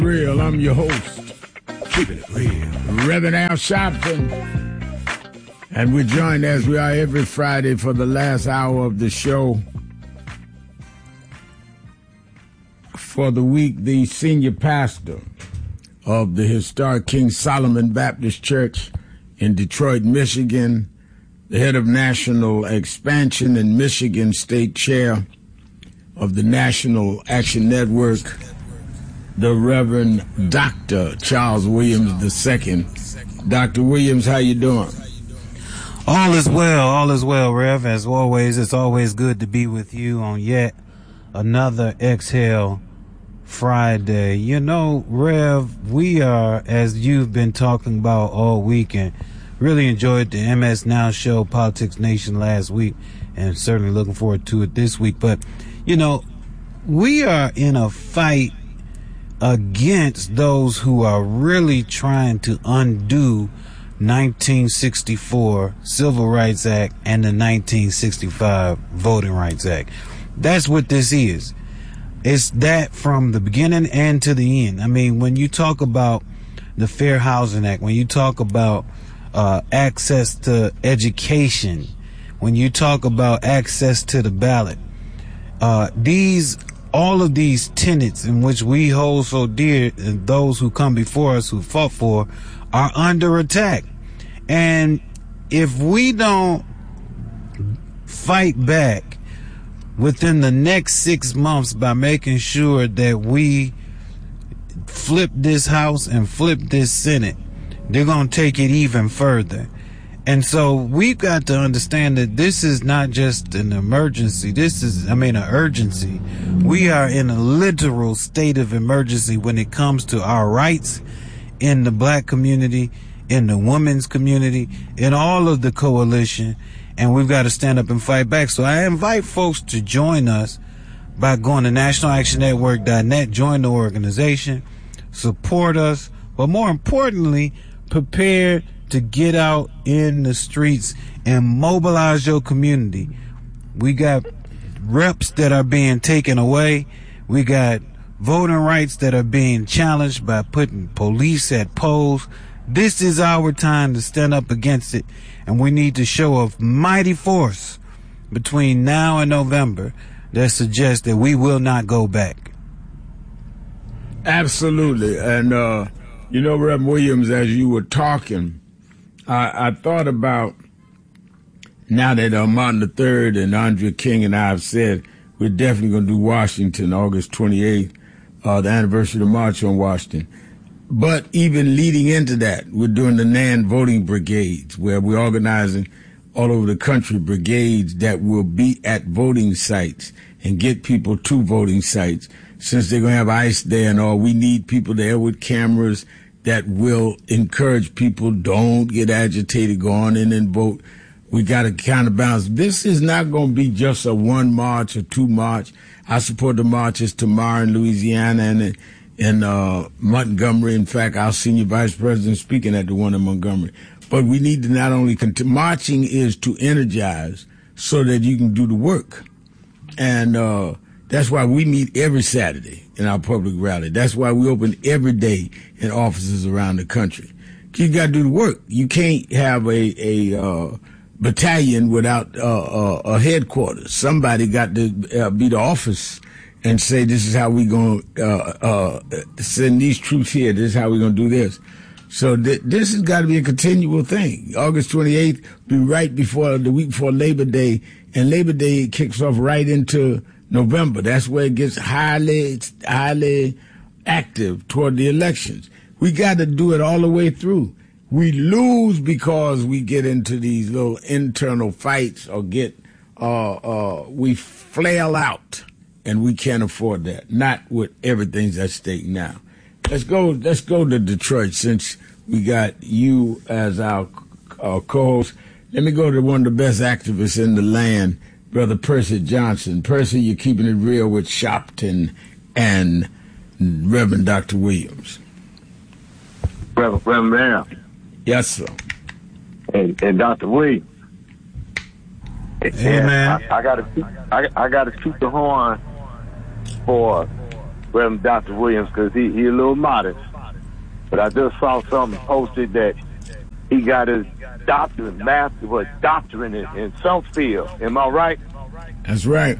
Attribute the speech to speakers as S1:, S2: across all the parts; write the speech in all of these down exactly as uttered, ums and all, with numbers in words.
S1: Real, I'm your host.
S2: Keeping it real.
S1: Reverend Al Sharpton. And we're joined as we are every Friday for the last hour of the show. For the week, the senior pastor of the historic King Solomon Baptist Church in Detroit, Michigan, the head of national expansion and Michigan State Chair of the National Action Network, the Reverend Doctor Charles Williams the Second. Doctor Williams, how you doing?
S3: All is well, all is well, Rev. As always, it's always good to be with you on yet another Exhale Friday. You know, Rev, we are, as you've been talking about all weekend, really enjoyed the M S Now show, Politics Nation, last week, and certainly looking forward to it this week. But, you know, we are in a fight against those who are really trying to undo nineteen sixty-four Civil Rights Act and the nineteen sixty-five Voting Rights Act. That's what this is. It's that from the beginning and to the end. I mean, when you talk about the Fair Housing Act, when you talk about uh, access to education, when you talk about access to the ballot, uh, these all of these tenets in which we hold so dear, and those who come before us who fought for, are under attack. And if we don't fight back within the next six months by making sure that we flip this House and flip this Senate, they're going to take it even further. And so we've got to understand that this is not just an emergency. This is, I mean, an urgency. We are in a literal state of emergency when it comes to our rights in the black community, in the women's community, in all of the coalition. And we've got to stand up and fight back. So I invite folks to join us by going to national action network dot net, join the organization, support us, but more importantly, prepare to get out in the streets and mobilize your community. We got reps that are being taken away. We got voting rights that are being challenged by putting police at polls. This is our time to stand up against it, and we need to show a mighty force between now and November that suggests that we will not go back.
S1: Absolutely. And, uh, you know, Reverend Williams, as you were talking, I, I thought about, now that uh, Martin the Third and Andrea King and I have said we're definitely going to do Washington August twenty-eighth, uh, the anniversary of the March on Washington. But even leading into that, we're doing the NAN voting brigades, where we're organizing all over the country brigades that will be at voting sites and get people to voting sites. Since they're going to have ICE there and all, we need people there with cameras that will encourage people, don't get agitated, go on in and vote. We got to kind of balance. This is not going to be just a one march or two march. I support the marches tomorrow in Louisiana and in uh, Montgomery. In fact, our senior vice president speaking at the one in Montgomery. But we need to not only continue. Marching is to energize so that you can do the work. And uh, that's why we meet every Saturday in our public rally. That's why we open every day in offices around the country. You got to do the work. You can't have a, a uh, battalion without uh, uh, a headquarters. Somebody got to uh, be the office and say, this is how we going to uh, uh, send these troops here. This is how we're going to do this. So th- this has got to be a continual thing. August twenty-eighth, be right before the week before Labor Day, and Labor Day kicks off right into November. That's where it gets highly, highly active toward the elections. We got to do it all the way through. We lose because we get into these little internal fights or get, uh, uh, we flail out, and we can't afford that. Not with everything's at stake now. Let's go, let's go to Detroit since we got you as our uh, co-host. Let me go to one of the best activists in the land, Brother Percy Johnson. Percy, you're keeping it real with Sharpton and Reverend Doctor Williams.
S4: Reverend, Reverend Mayor.
S1: Yes, sir.
S4: And, and Doctor Williams.
S3: Hey, man.
S4: I, I got to I, I got to shoot the horn for Reverend Doctor Williams, because he, he a little modest. But I just saw something posted that he got his doctorate, master, what, doctorate in, in some field. Am I right?
S1: That's right.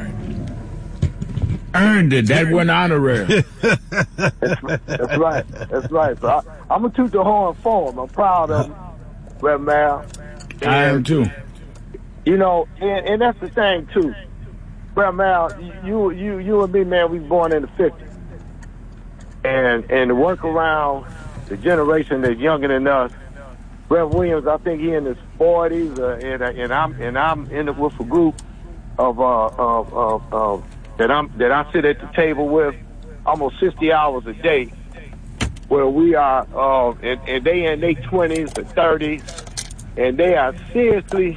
S1: Earned it. That went honorary.
S4: that's, that's right. That's right. So I, I'm going to toot the horn for him. I'm proud of him, Reverend Mal.
S1: I am too.
S4: You know, and, and that's the thing, too. Reverend Mal, you, you, you and me, man, we was born in the fifties. And, and to work around the generation that's younger than us, Reverend Williams, I think he in his forties, uh, and, and I'm and I'm in it with a group of uh, of, of, of that I'm that I sit at the table with almost sixty hours a day, where we are, uh, and, and they in their twenties or thirties, and they are seriously,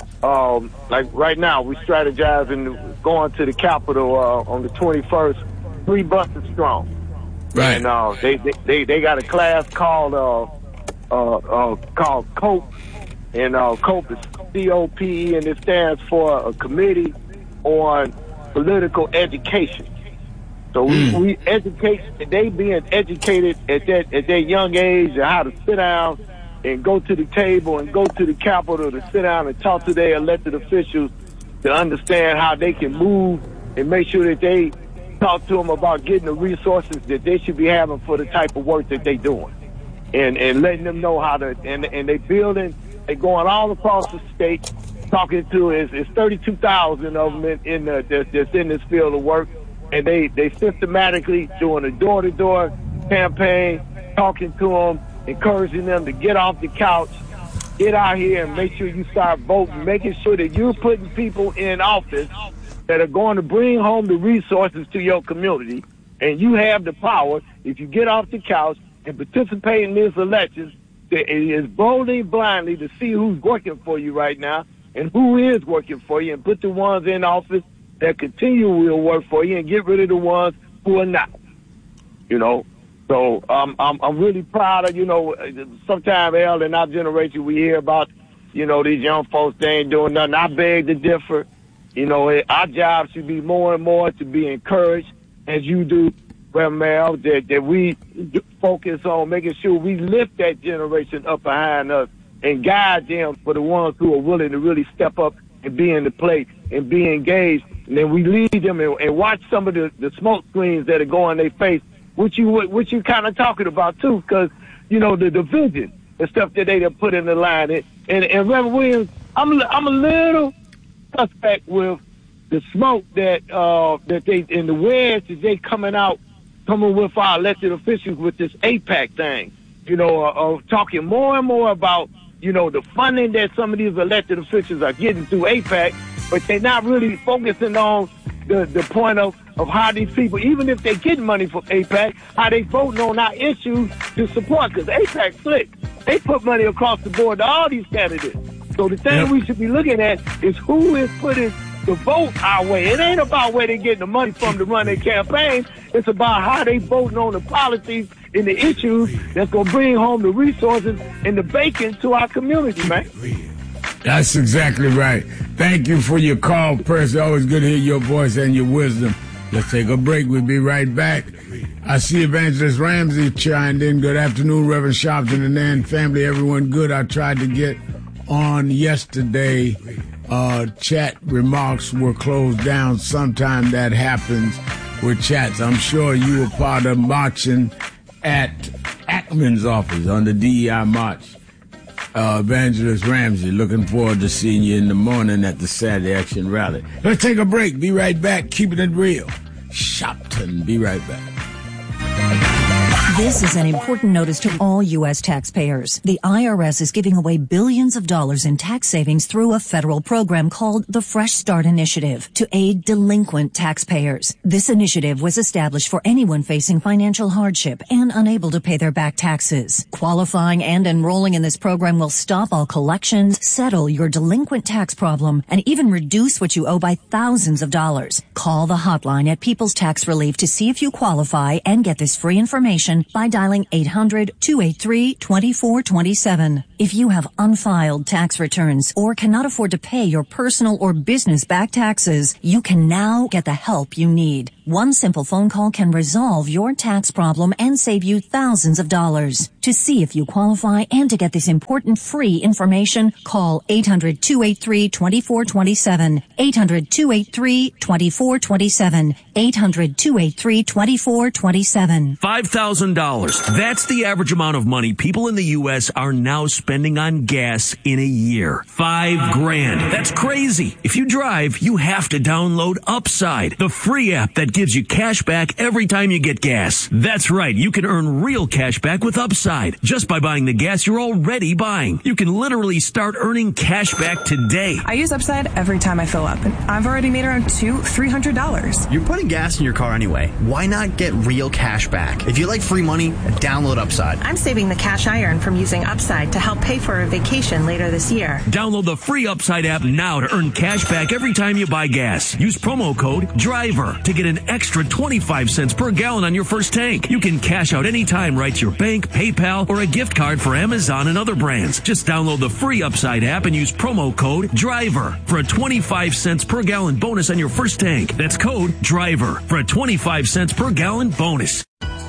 S4: um, like right now, we strategizing going to the Capitol uh, on the twenty-first, three buses strong.
S1: Right.
S4: And uh, they, they they they got a class called uh, uh, uh, called COPE, and uh, COPE is C O P E, and it stands for a Committee on Political Education. So we,
S1: Mm.
S4: we educate, they being educated at that at that young age and how to sit down and go to the table and go to the Capitol to sit down and talk to their elected officials to understand how they can move and make sure that they talk to them about getting the resources that they should be having for the type of work that they doing, and and letting them know how to, and and they building, they going all across the state, talking to, it's, it's thirty-two thousand of them in, in the, that's, that's in this field of work, and they, they systematically doing a door-to-door campaign, talking to them, encouraging them to get off the couch, get out here and make sure you start voting, making sure that you're putting people in office that are going to bring home the resources to your community, and you have the power, if you get off the couch and participate in these elections, that it is boldly, blindly to see who's working for you right now and who is working for you, and put the ones in office that continue will work for you and get rid of the ones who are not. You know, so um, I'm I'm really proud of, you know, sometimes, Al, in our generation, we hear about, you know, these young folks, they ain't doing nothing. I beg to differ. You know, our job should be more and more to be encouraged, as you do, Reverend Mal, that, that we focus on making sure we lift that generation up behind us and guide them for the ones who are willing to really step up and be in the play and be engaged. And then we lead them and, and watch some of the, the smoke screens that are going in their face, which you which you kind of talking about too, because, you know, the division and stuff that they done put in the line. And, and, and Reverend Williams, I'm, I'm a little suspect with the smoke that uh, that they, and the words that they coming out, coming with our elected officials with this AIPAC thing, you know, uh, uh, talking more and more about, you know, the funding that some of these elected officials are getting through AIPAC, but they're not really focusing on the, the point of, of how these people, even if they get money from AIPAC, how they voting on our issues to support, because AIPAC slick. They put money across the board to all these candidates. So the thing yep. we should be looking at is who is putting the vote our way. It ain't about where they getting the money from to run their campaign. It's about how they voting on the policies and the issues that's going to bring home the resources and the bacon to our community, man.
S1: That's exactly right. Thank you for your call, Percy. Always good to hear your voice and your wisdom. Let's take a break. We'll be right back. I see Evangelist Ramsey chimed in. Good afternoon, Reverend Sharpton and Nan family. Everyone good. I tried to get on yesterday. Uh, chat remarks were closed down. Sometime that happens with chats. I'm sure you were part of marching at Ackman's office on the D E I march. Uh, Evangelist Ramsey, looking forward to seeing you in the morning at the Saturday Action Rally. Let's take a break. Be right back. Keeping it real. Shopton. Be right back.
S2: This is an important notice to all U S taxpayers. The I R S is giving away billions of dollars in tax savings through a federal program called the Fresh Start Initiative to aid delinquent taxpayers. This initiative was established for anyone facing financial hardship and unable to pay their back taxes. Qualifying and enrolling in this program will stop all collections, settle your delinquent tax problem, and even reduce what you owe by thousands of dollars. Call the hotline at People's Tax Relief to see if you qualify and get this free information by dialing eight hundred, two eight three, two four two seven. If you have unfiled tax returns or cannot afford to pay your personal or business back taxes, you can now get the help you need. One simple phone call can resolve your tax problem and save you thousands of dollars. To see if you qualify and to get this important free information, call eight hundred, two eight three, two four two seven, eight hundred, two eight three, two four two seven, eight hundred, two eight three, two four two seven.
S5: five thousand dollars. That's the average amount of money people in the U S are now spending on gas in a year. Five grand. That's crazy. If you drive, you have to download Upside, the free app that gives you cash back every time you get gas. That's right. You can earn real cash back with Upside just by buying the gas you're already buying. You can literally start earning cash back today.
S6: I use Upside every time I fill up, and I've already made around two, three hundred dollars.
S7: You're putting gas in your car anyway. Why not get real cash back? If you like free money, download Upside.
S8: I'm saving the cash I earn from using Upside to help pay for a vacation later this year.
S5: Download the free Upside app now to earn cash back every time you buy gas. Use promo code DRIVER to get an extra twenty-five cents per gallon on your first tank. You can cash out anytime right to your bank, PayPal, or a gift card for Amazon and other brands. Just download the free Upside app and use promo code DRIVER for a twenty-five cents per gallon bonus on your first tank. That's code DRIVER for a twenty-five cents per gallon bonus.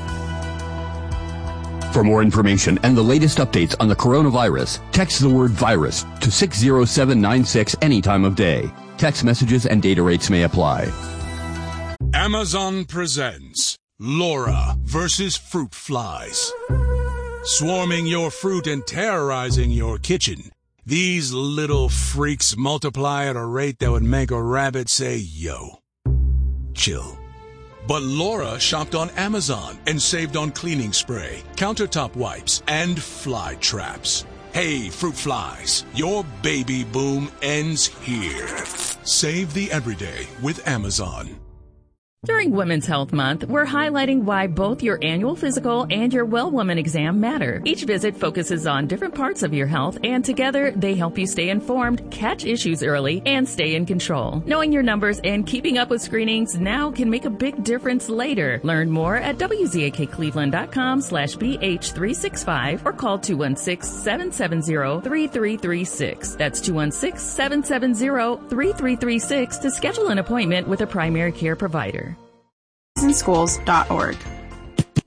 S9: For more information and the latest updates on the coronavirus, text the word virus to six zero seven nine six any time of day. Text messages and data rates may apply.
S10: Amazon presents Laura versus Fruit Flies. Swarming your fruit and terrorizing your kitchen, these little freaks multiply at a rate that would make a rabbit say, yo. Chill. But Laura shopped on Amazon and saved on cleaning spray, countertop wipes, and fly traps. Hey, fruit flies, your baby boom ends here. Save the everyday with Amazon.
S11: During Women's Health Month, we're highlighting why both your annual physical and your Well Woman exam matter. Each visit focuses on different parts of your health, and together they help you stay informed, catch issues early, and stay in control. Knowing your numbers and keeping up with screenings now can make a big difference later. Learn more at W Z A K Cleveland dot com slash B H three six five or call two one six, seven seven zero, three three three six. That's two one six, seven seven zero, three three three six to schedule an appointment with a primary care provider.
S6: schools dot org.